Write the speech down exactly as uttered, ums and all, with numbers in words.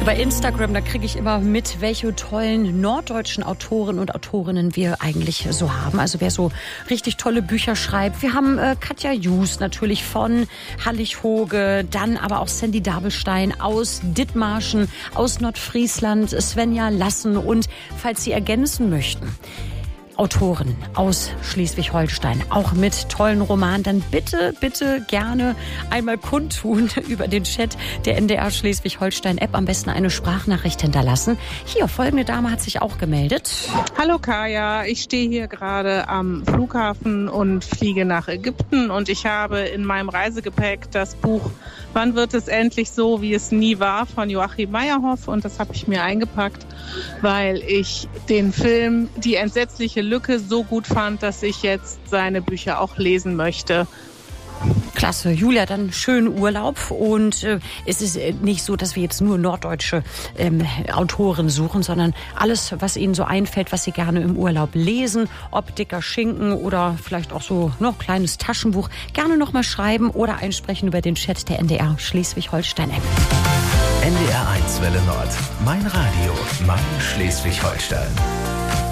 Über Instagram, da kriege ich immer mit, welche tollen norddeutschen Autoren und Autorinnen wir eigentlich so haben. Also wer so richtig tolle Bücher schreibt. Wir haben äh, Katja Jus natürlich von Hallig-Hoge, dann aber auch Sandy Dabelstein aus Dithmarschen, aus Nordfriesland, Svenja Lassen und, falls Sie ergänzen möchten, Autoren aus Schleswig-Holstein, auch mit tollen Romanen, dann bitte, bitte gerne einmal kundtun über den Chat der N D R Schleswig-Holstein-App, am besten eine Sprachnachricht hinterlassen. Hier, folgende Dame hat sich auch gemeldet. Hallo Kaya, ich stehe hier gerade am Flughafen und fliege nach Ägypten und ich habe in meinem Reisegepäck das Buch Wann wird es endlich so, wie es nie war von Joachim Meyerhoff und das habe ich mir eingepackt, weil ich den Film Die entsetzliche Lücke so gut fand, dass ich jetzt seine Bücher auch lesen möchte. Klasse, Julia, dann schönen Urlaub und äh, es ist nicht so, dass wir jetzt nur norddeutsche ähm, Autoren suchen, sondern alles, was Ihnen so einfällt, was Sie gerne im Urlaub lesen, ob dicker Schinken oder vielleicht auch so noch kleines Taschenbuch, gerne nochmal schreiben oder einsprechen über den Chat der N D R Schleswig-Holstein-App. N D R eins Welle Nord, mein Radio, mein Schleswig-Holstein.